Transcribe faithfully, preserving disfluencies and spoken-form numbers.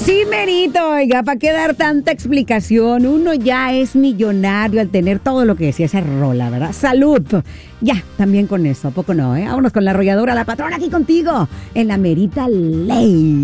Sí, merito, oiga, ¿para qué dar tanta explicación? Uno ya es millonario al tener todo lo que decía esa rola, ¿verdad? ¡Salud! Ya, también con eso, ¿a poco no, eh? Vámonos con la arrolladora, la patrona aquí contigo, en la merita ley.